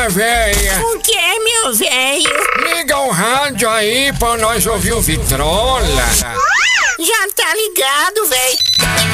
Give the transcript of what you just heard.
minha véia. O que é, meu velho? Liga o rádio aí pra nós ouvir o Vitrola. Já tá ligado, velho.